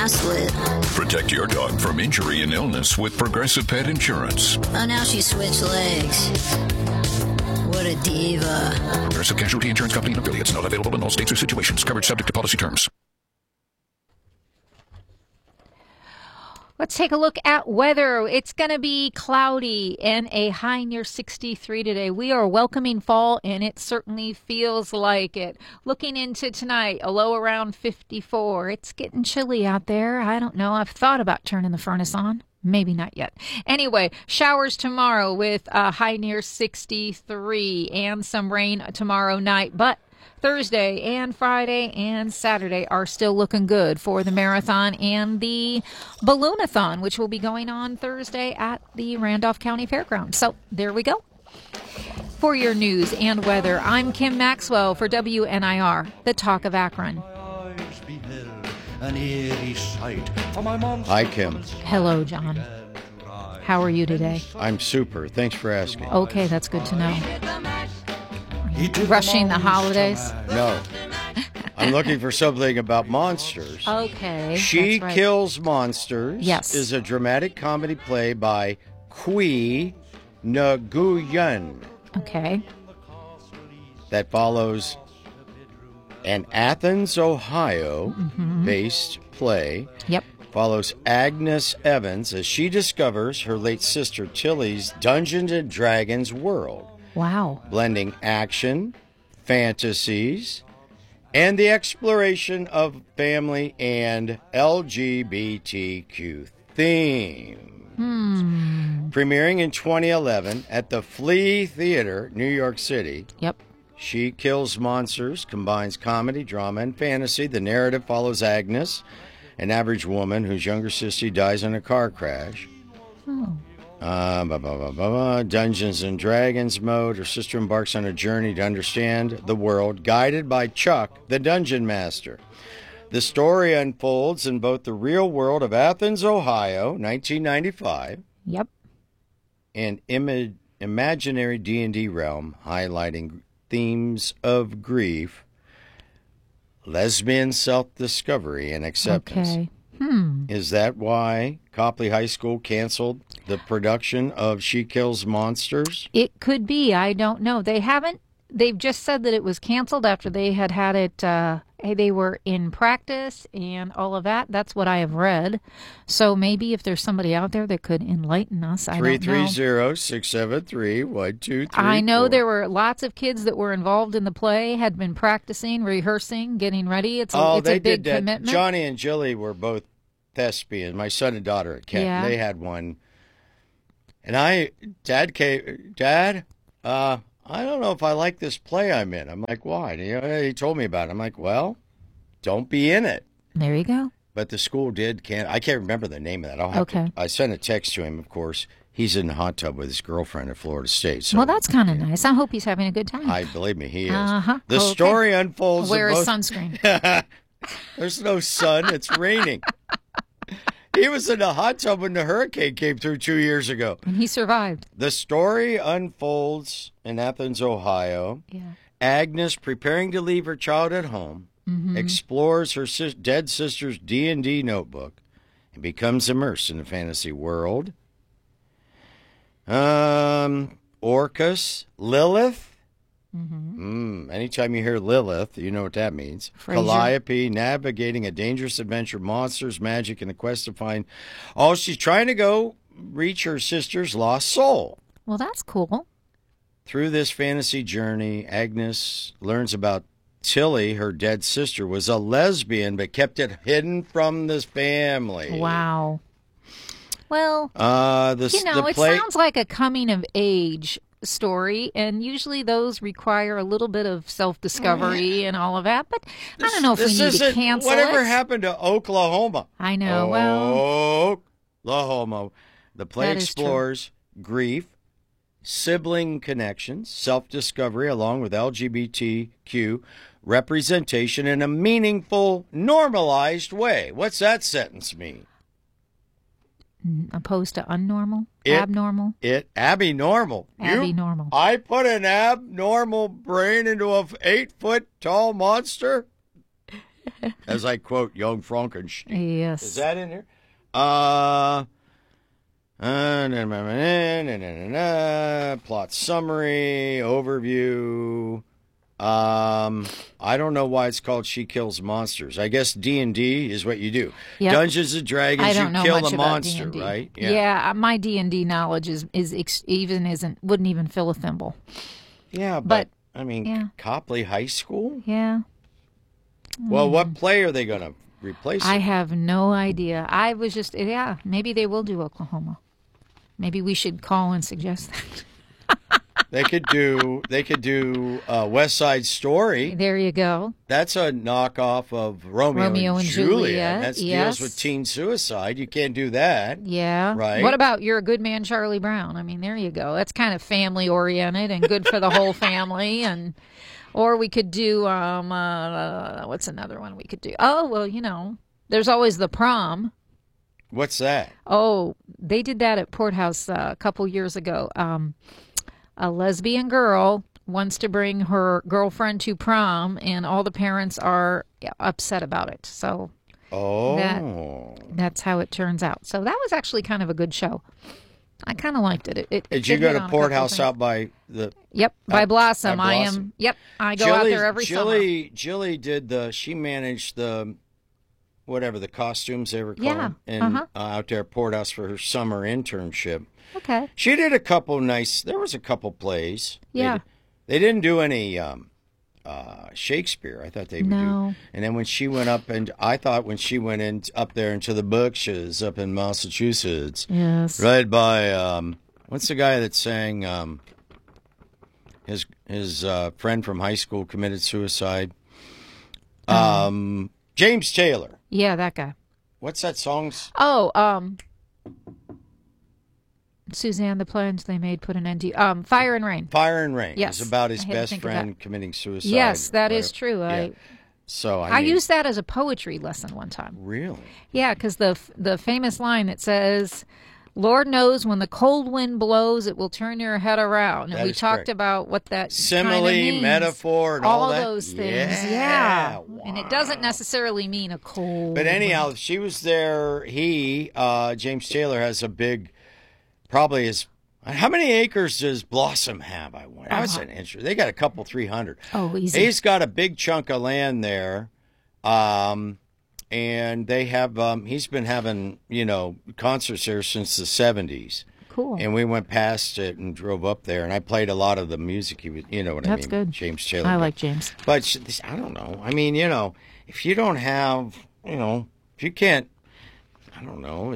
split. Protect your dog from injury and illness with Progressive Pet Insurance. Oh, now she switched legs. What a diva. Progressive Casualty Insurance Company and affiliates. Not available in all states or situations. Coverage subject to policy terms. Let's take a look at weather. It's going to be cloudy and a high near 63 today. We are welcoming fall, and it certainly feels like it. Looking into tonight, a low around 54. It's getting chilly out there. I don't know. I've thought about turning the furnace on. Maybe not yet. Anyway, showers tomorrow with a high near 63 and some rain tomorrow night. But Thursday and Friday and Saturday are still looking good for the marathon and the balloonathon, which will be going on Thursday at the Randolph County Fairgrounds. So there we go. For your news and weather, I'm Kim Maxwell for WNIR, the Talk of Akron. Hi, Kim. Hello, John. How are you today? I'm super. Thanks for asking. Okay, that's good to know. Rushing the holidays? No. I'm looking for something about monsters. Okay. She that's right. Kills Monsters Yes. is a dramatic comedy play by Kui Nguyen Okay. that follows an Athens, Ohio based play. Yep. Follows Agnes Evans as she discovers her late sister Tilly's Dungeons and Dragons world, Wow. blending action, fantasies, and the exploration of family and LGBTQ theme. Premiering in 2011 at the Flea Theater, New York City, Yep. She Kills Monsters combines comedy, drama, and fantasy. The narrative follows Agnes, an average woman whose younger sister dies in a car crash. Dungeons and Dragons mode. Her sister embarks on a journey to understand the world, guided by Chuck, the Dungeon Master. The story unfolds in both the real world of Athens, Ohio, 1995, Yep. and imaginary D&D realm, highlighting themes of grief, lesbian self-discovery, and acceptance. Okay. Is that why Copley High School canceled the production of She Kills Monsters? It could be. I don't know. They've just said that it was canceled after they had it, they were in practice and all of that. That's what I have read. So maybe if there's somebody out there that could enlighten us, I don't know. 330-673-1234. I know there were lots of kids that were involved in the play, had been practicing, rehearsing, getting ready. It's a they big did that. commitment. Johnny and Jilly were both thespian. My son and daughter at Kent, Yeah. they had one. And Dad, I don't know if I like this play I'm in. I'm like, why? He told me about it. I'm like, well, don't be in it. There you go. But the school I can't remember the name of that. I sent a text to him, of course. He's in the hot tub with his girlfriend at Florida State. So, Well, that's kind of nice. I hope he's having a good time. Believe me, he is. Uh-huh. The Okay. story unfolds. Wear in a both... sunscreen. There's no sun. It's raining. He was in the hot tub when the hurricane came through 2 years ago. And he survived. The story unfolds in Athens, Ohio. Yeah. Agnes, preparing to leave her child at home, explores her dead sister's D&D notebook and becomes immersed in the fantasy world. Orcus, Lilith. Anytime you hear Lilith, you know what that means. Frasier. Calliope, navigating a dangerous adventure, monsters, magic, and the quest to find... Oh, she's trying to go reach her sister's lost soul. Well, that's cool. Through this fantasy journey, Agnes learns about Tilly, her dead sister, was a lesbian but kept it hidden from this family. Wow. Well, it sounds like a coming of age story, and usually those require a little bit of self-discovery and all of that, but I don't know if we need to cancel whatever it. happened to Oklahoma? I know. Oklahoma. The play That is explores grief, sibling connections, self-discovery, along with LGBTQ representation in a meaningful, normalized way. What's that sentence mean? Opposed to unnormal? Abnormal? Abnormal. Abnormal. I put an abnormal brain into a 8-foot tall monster? as I quote Young Frankenstein. Yes. Is that in here? Plot summary, overview. I don't know why it's called She Kills Monsters. I guess D&D is what you do. Yep. Dungeons and Dragons, I don't you know kill much the about monster, D&D. right? Yeah, my D&D knowledge wouldn't even fill a thimble. Yeah, But, I mean, yeah. Copley High School? Yeah. Well, what play are they going to replace I it? have no idea. I was just, maybe they will do Oklahoma. Maybe we should call and suggest that. They could do West Side Story. There you go. That's a knockoff of Romeo and Juliet, That yes. deals with teen suicide. You can't do that. Yeah. Right. What about You're a Good Man, Charlie Brown? I mean, there you go. That's kind of family oriented and good for the whole family. Or we could do what's another one we could do? Oh, well, there's always The Prom. What's that? Oh, they did that at Porthouse a couple years ago. A lesbian girl wants to bring her girlfriend to prom, and all the parents are upset about it. So that's how it turns out. So that was actually kind of a good show. I kind of liked it. Did you go to Porthouse out by the? Yep, by Blossom. by Blossom. I go out there every summer. Jilly did she managed the, whatever the costumes they were called, Yeah, and out there at Porthouse for her summer internship. Okay. She did a couple there was a couple plays. Yeah. They didn't do any Shakespeare. I thought they would do. And then when she went up, and I thought when she went in up there into the Berkshires up in Massachusetts, Yes. right by, what's the guy that sang, his friend from high school committed suicide? James Taylor. Yeah, that guy. What's that song? Oh, Suzanne, the plans they made put an end to. Fire and Rain. Fire and Rain. Yes. It's about his I had to best think of friend that. committing suicide. Yes, that is Whatever. true. Yeah. So I mean, used that as a poetry lesson one time. Really? Yeah, because the famous line that says, "Lord knows when the cold wind blows, it will turn your head around." And That we is talked correct. about what that Simile, kinda means. metaphor, and all that? those things. Yeah. And it doesn't necessarily mean a cold. But anyhow, she was there. James Taylor has a big, probably is. How many acres does Blossom have? I wonder. That's an interesting. They got a couple, 300. Oh, easy. He's got a big chunk of land there, and they have. He's been having concerts there since the 70s. Cool. And we went past it and drove up there, and I played a lot of the music. He was, what I mean. That's good. James Taylor. I like James. But I don't know. I mean, if you don't have, if you can't. I don't know.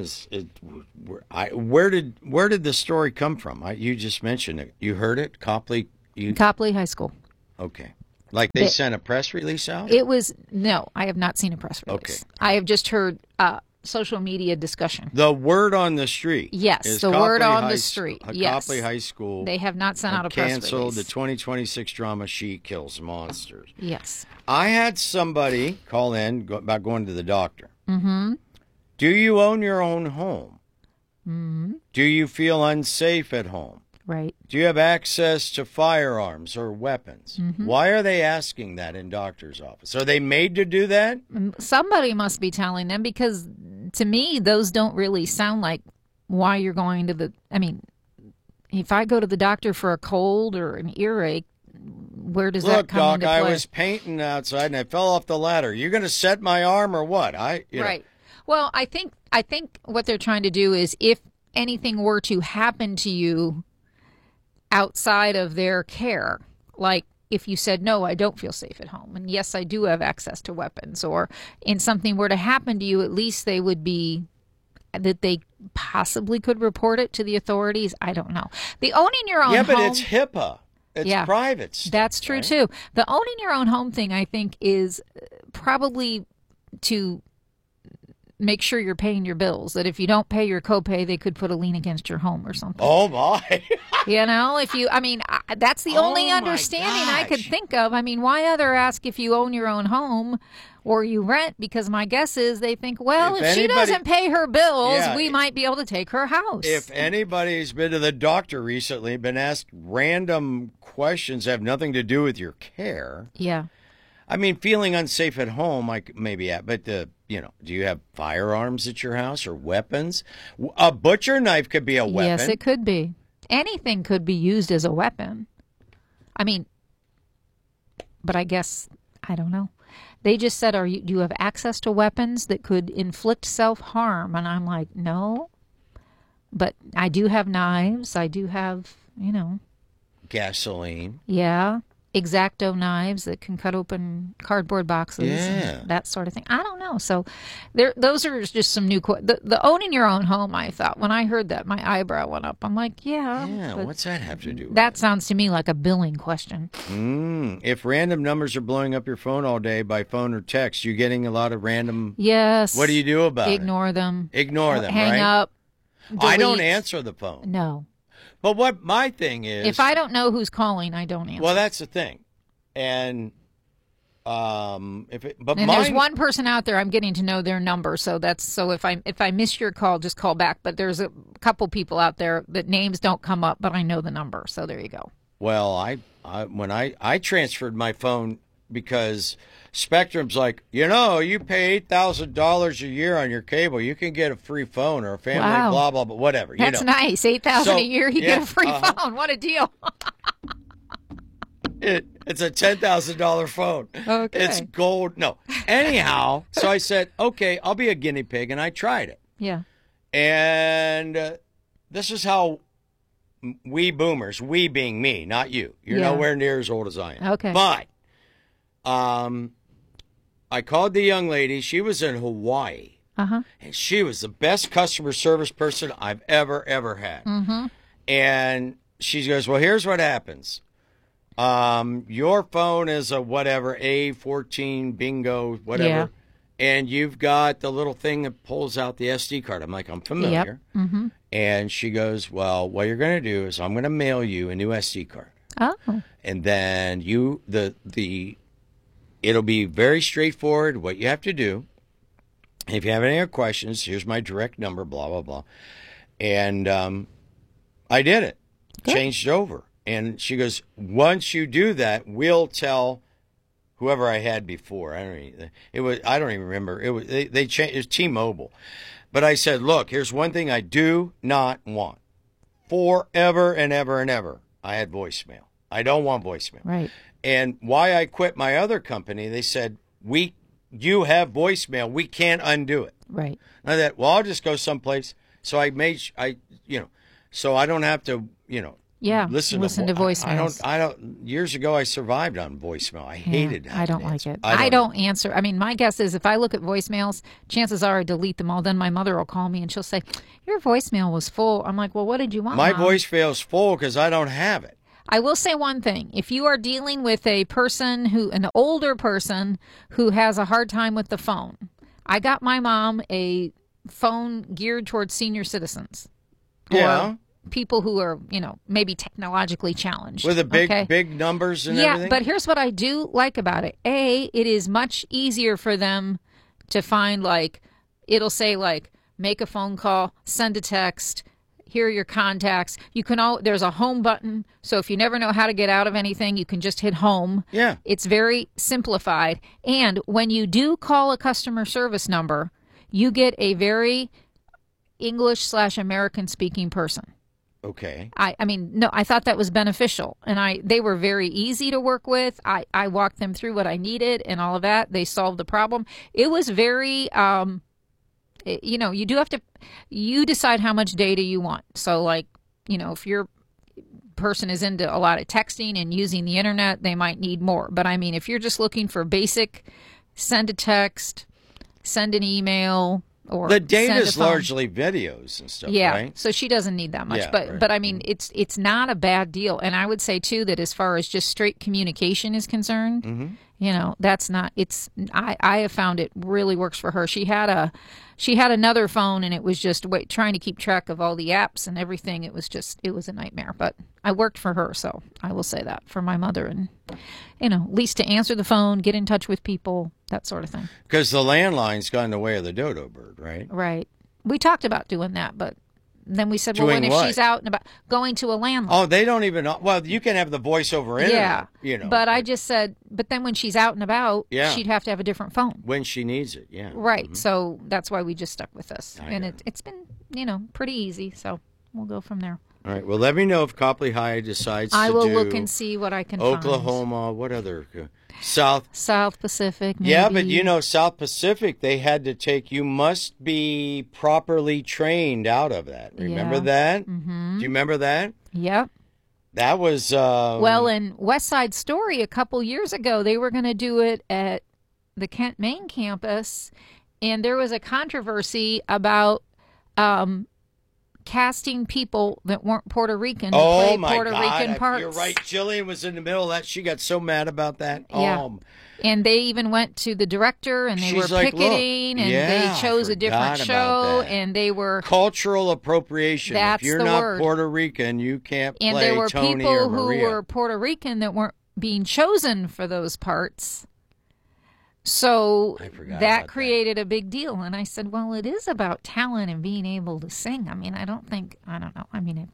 Where did the story come from? You just mentioned it. You heard it, Copley. Copley High School. Okay. Like they sent a press release out. No, I have not seen a press release. Okay. I have just heard social media discussion. The word on the street. Yes, is the Copley word on High the street. Yes. Copley High School. They have not sent out a press canceled release. the 2026 drama She Kills Monsters. Yes. I had somebody call in about going to the doctor. Mm-hmm. Do you own your own home? Mm-hmm. Do you feel unsafe at home? Right. Do you have access to firearms or weapons? Mm-hmm. Why are they asking that in doctor's office? Are they made to do that? Somebody must be telling them, because to me, those don't really sound like why you're going to the... I mean, if I go to the doctor for a cold or an earache, where does that come Doc, into play? I was painting outside and I fell off the ladder. You're going to set my arm or what? Right. Well, I think what they're trying to do is, if anything were to happen to you outside of their care, like if you said, no, I don't feel safe at home, and yes, I do have access to weapons, or in something were to happen to you, at least they would be, that they possibly could report it to the authorities. I don't know. The owning your own home. Yeah, but it's HIPAA. It's private stuff. That's true, right? too. The owning your own home thing, I think, is probably to make sure you're paying your bills. That if you don't pay your copay, they could put a lien against your home or something. Oh, my. That's the only my understanding I could gosh. think of. I mean, why other ask if you own your own home or you rent? Because my guess is they think, well, if she anybody- doesn't pay her bills, Yeah. we might be able to take her house. If anybody's been to the doctor recently, been asked random questions that have nothing to do with your care, Yeah. I mean, feeling unsafe at home, maybe, but do you have firearms at your house or weapons? A butcher knife could be a weapon. Yes, it could be. Anything could be used as a weapon. I mean, but I guess, I don't know. They just said, do you have access to weapons that could inflict self-harm? And I'm like, no. But I do have knives. I do have, gasoline. Yeah. X-Acto knives that can cut open cardboard boxes and that sort of thing. I don't know. So those are just some new the owning your own home, I thought. When I heard that, my eyebrow went up. I'm like, yeah. What's that have to do with that? Sounds to me like a billing question. If random numbers are blowing up your phone all day by phone or text, you're getting a lot of random. Yes. What do you do about it? Ignore them. Ignore them, Hang right? up. Delete. I don't answer the phone. No. But what my thing is, if I don't know who's calling, I don't answer. Well, that's the thing, and there's one person out there, I'm getting to know their number, so if I miss your call, just call back. But there's a couple people out there that names don't come up, but I know the number, so there you go. Well, when I transferred my phone because Spectrum's like, you pay $8,000 a year on your cable, you can get a free phone or a family, blah, blah, blah, whatever. That's nice. $8,000 a year, you get a free phone. What a deal. It's a $10,000 phone. Okay. It's gold. No. Anyhow, so I said, okay, I'll be a guinea pig, and I tried it. Yeah. And this is how we boomers, we being me, not you. You're nowhere near as old as I am. Okay. But I called the young lady. She was in Hawaii. Uh-huh. And she was the best customer service person I've ever had. Mm-hmm. And she goes, well, here's what happens. Your phone is a whatever, A14 bingo, whatever. Yeah. And you've got the little thing that pulls out the SD card. I'm like, I'm familiar. Yep. Mm-hmm. And she goes, well, what you're going to do is I'm going to mail you a new SD card. Oh. And then it'll be very straightforward what you have to do. If you have any other questions, here's my direct number, blah, blah, blah. And I did it. Good. Changed over. And she goes, once you do that, we'll tell whoever I had before. I don't even remember. They changed. It was T-Mobile. But I said, look, here's one thing I do not want. Forever and ever and ever, I had voicemail. I don't want voicemail. Right. And why I quit my other company, they said, you have voicemail. We can't undo it. Right. And I thought, well, I'll just go someplace. So so I don't have to, listen to voicemails. Years ago, I survived on voicemail. I hated it. I don't like it. I don't answer. I mean, my guess is if I look at voicemails, chances are I delete them all. Then my mother will call me and she'll say, your voicemail was full. I'm like, well, what did you want, My Mom? voicemail is full because I don't have it. I will say one thing. If you are dealing with an older person who has a hard time with the phone, I got my mom a phone geared towards senior citizens. Yeah. Or people who are, maybe technologically challenged. With the big numbers and everything? Yeah, but here's what I do like about it. It is much easier for them to find, it'll say, make a phone call, send a text, here are your contacts. There's a home button, so if you never know how to get out of anything, you can just hit home. Yeah. It's very simplified. And when you do call a customer service number, you get a very English/American speaking person. Okay. I thought that was beneficial, and they were very easy to work with. I walked them through what I needed and all of that. They solved the problem. It was very, you decide how much data you want. So if your person is into a lot of texting and using the internet, they might need more. But if you're just looking for basic, send a text, send an email, or the data is largely videos and stuff, right? So she doesn't need that much. Yeah, but right. it's not a bad deal. And I would say too that as far as just straight communication is concerned, mm-hmm. That's not. I have found it really works for her. She had another phone, and it was just trying to keep track of all the apps and everything. It was a nightmare. But I worked for her, so I will say that for my mother, and at least to answer the phone, get in touch with people, that sort of thing. Because the landline's got in the way of the dodo bird, right? Right. We talked about doing that, but then we said, well, Doing what if what? she's out and about going to a landline? Oh, they don't even know. Well, you can have the voice over internet. Yeah, you know. but I just said, but then when she's out and about, Yeah. she'd have to have a different phone. When she needs it, yeah. Right. So that's why we just stuck with this. I And got it's been, pretty easy. So we'll go from there. All right. Well, let me know if Copley High decides I to will do look and see what I can find. Oklahoma, what other? South. South Pacific, maybe. Yeah, but South Pacific, they had to take, you must be properly trained out of that. Remember Yeah. that? Mm-hmm. Do you remember that? Yep. That was... Well, in West Side Story a couple years ago, they were going to do it at the Kent, Maine campus, and there was a controversy about casting people that weren't Puerto Rican to play Puerto Rican parts. You're right. Jillian was in the middle of that. She got so mad about that. Yeah. And they even went to the director, and they were She's like, picketing, look, and yeah, they chose a different forgot show, about that. and they were... Cultural appropriation. That's if you're the not word. Puerto Rican, you can't And play there were Tony people or who Maria. were Puerto Rican that weren't being chosen for those parts. So I forgot about that created a big deal. And I said, well, it is about talent and being able to sing. I mean, I don't know. I mean,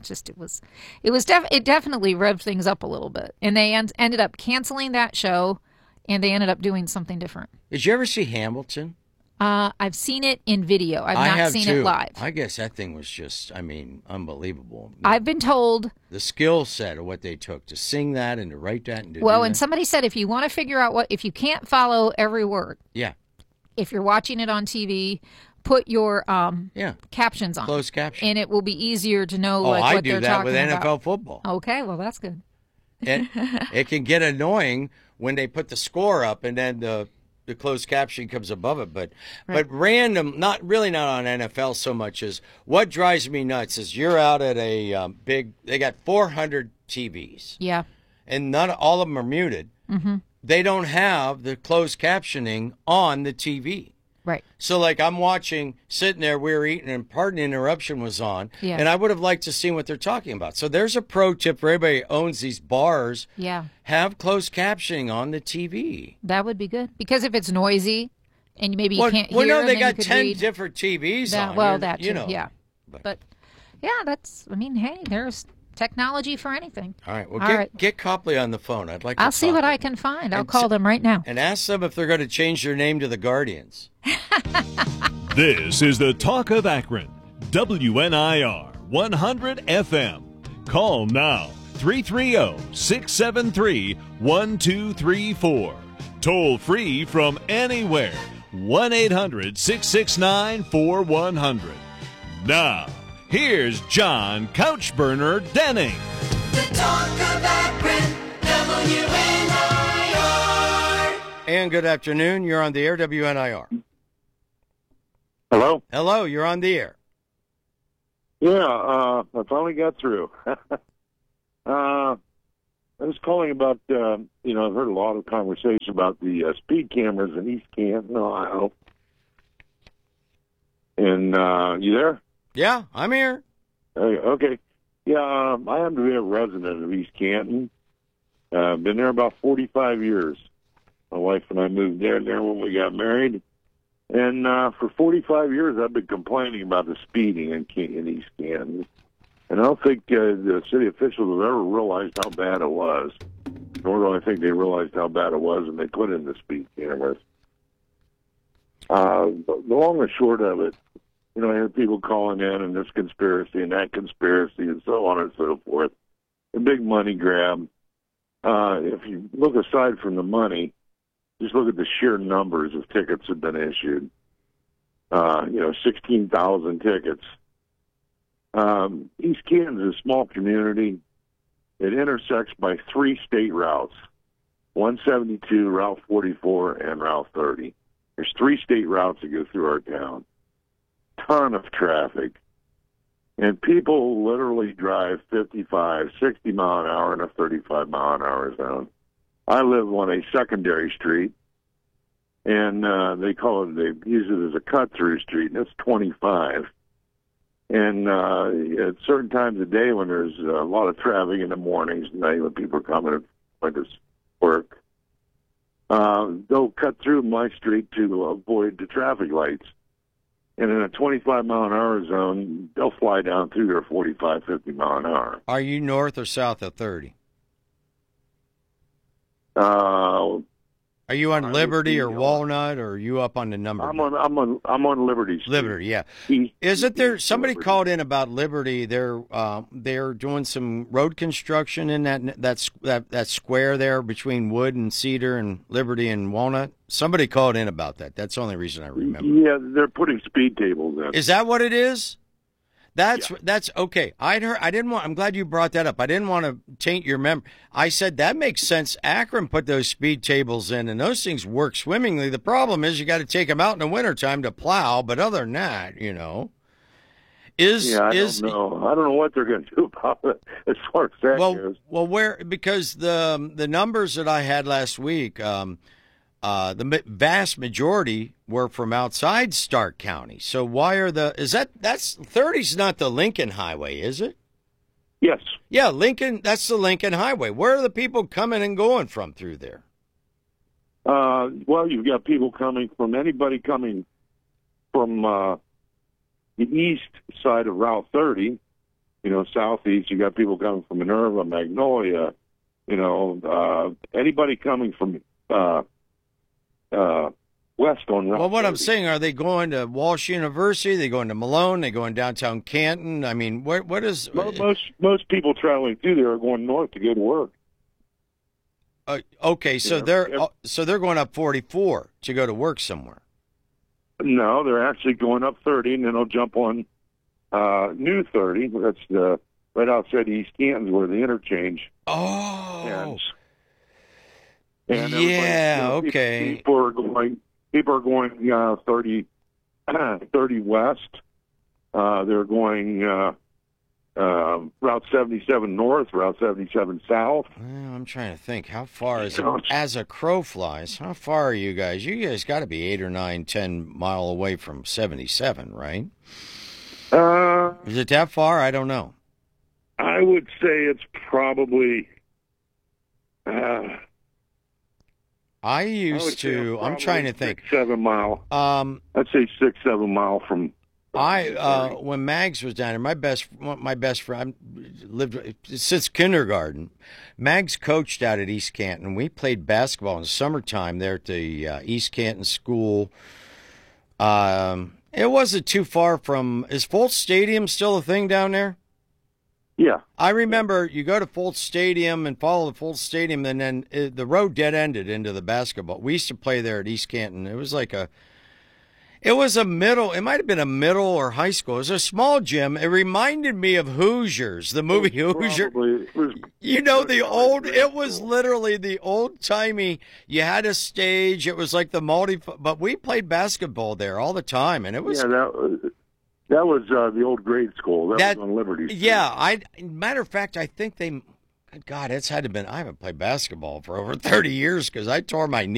it definitely revved things up a little bit. And they ended up canceling that show, and they ended up doing something different. Did you ever see Hamilton? I've seen it in video. I've I not have seen too. it live. I guess that thing was just, unbelievable. I've been told... The skill set of what they took to sing that and to write that and to do Well, that. and somebody said if you want to figure out if you can't follow every word, Yeah. if you're watching it on TV, put your captions on. Closed caption. And it will be easier to know I what do they're that talking with NFL about. football. Okay, well, that's good. It can get annoying when they put the score up and then the closed caption comes above it. But random, not on NFL so much as what drives me nuts is you're out at a they got 400 TVs. Yeah. And all of them are muted. Mm-hmm. They don't have the closed captioning on the TV. Right. So, like, I'm watching, sitting there, we were eating, and Pardon the Interruption was on. Yeah. And I would have liked to see what they're talking about. So there's a pro tip for everybody who owns these bars. Yeah. Have closed captioning on the TV. That would be good. Because if it's noisy and maybe you can't hear, well, no, and they then got you could 10 read. different TVs on. Well, You're- that too, you know. yeah. But, yeah, hey, there's technology for anything. All right. Well, All right. get Copley on the phone. I'd like to I'll see talk what to I him. can find. I'll And call them right now. And ask them if they're going to change their name to the Guardians. This is the Talk of Akron, WNIR 100 FM. Call now, 330-673-1234. Toll free from anywhere, 1-800-669-4100. Now, here's John Couchburner Denning. The Talk of Akron, WNIR. And good afternoon. You're on the air, WNIR. Hello? Hello, you're on the air. Yeah, I finally got through. I was calling about, I've heard a lot of conversation about the speed cameras in East Canton, Ohio. And you there? Yeah, I'm here. Okay. Yeah, I happen to be a resident of East Canton. Been there about 45 years. My wife and I moved there when we got married. And for 45 years, I've been complaining about the speeding in East Canton. And I don't think the city officials have ever realized how bad it was. Nor do I think they realized how bad it was when they put in the speed cameras. The long and short of it, I hear people calling in and this conspiracy and that conspiracy and so on and so forth. A big money grab. If you look aside from the money, just look at the sheer numbers of tickets that have been issued. 16,000 tickets. East Canton is a small community. It intersects by 3 state routes, 172, Route 44, and Route 30. There's 3 state routes that go through our town. Ton of traffic. And people literally drive 55, 60 mile an hour in a 35 mile an hour zone. I live on a secondary street, and they use it as a cut-through street, and it's 25. And at certain times of day when there's a lot of traffic in the mornings, night when people are coming and going to work, they'll cut through my street to avoid the traffic lights. And in a 25-mile-an-hour zone, they'll fly down through there 45, 50 mile an hour. Are you north or south of 30? Are you on Liberty or Walnut, or are you up on the number? I'm on Liberty Street. Liberty, yeah. Isn't there somebody called in about Liberty? They're doing some road construction in that square there between Wood and Cedar and Liberty and Walnut. Somebody called in about that. That's the only reason I remember. Yeah, they're putting speed tables in. Is that what it is? That's okay. I'm glad you brought that up. I didn't want to taint your memory. I said that makes sense. Akron put those speed tables in, and those things work swimmingly. The problem is you got to take them out in the wintertime to plow. But other than that, I don't know. I don't know what they're going to do about it as far as that goes. Well, because the numbers that I had last week, the vast majority were from outside Stark County. So why are that's 30's not the Lincoln Highway, is it? Yes. Yeah, Lincoln, that's the Lincoln Highway. Where are the people coming and going from through there? Well, you've got people anybody coming from the east side of Route 30, southeast. You got people coming from Minerva, Magnolia, anybody coming from west on Route 30. Well, what I'm saying, are they going to Walsh University? Are they going to Malone? Are they going downtown Canton? I mean, what is... Most people traveling through there are going north to go to work. Okay, so they're going up 44 to go to work somewhere. No, they're actually going up 30, and then they'll jump on New 30. That's right outside East Canton, where the interchange. Oh. And yeah. Okay. People are going 30 west. They're going Route 77 north, Route 77 south. Well, I'm trying to think. How far is it? As a crow flies, how far are you guys? You guys got to be 8 or 9, 10 mile away from 77, right? Is it that far? I don't know. I would say it's probably. I'm trying to think. 6, 7 mile. I'd say 6, 7 mile from. When Mags was down there, my best friend lived since kindergarten. Mags coached out at East Canton. We played basketball in the summertime there at the East Canton school. It wasn't too far from. Is Fultz Stadium still a thing down there? Yeah. I remember you go to Fultz Stadium and follow the Fultz Stadium, and then the road dead-ended into the basketball. We used to play there at East Canton. It was it might have been a middle or high school. It was a small gym. It reminded me of Hoosiers, the movie Hoosiers. It was literally the old-timey, you had a stage, it was like but we played basketball there all the time, and it was... Yeah, that was the old grade school. That was on Liberty Street. Yeah, matter of fact, I think God, it's had to been. I haven't played basketball for over 30 years because I tore my knee.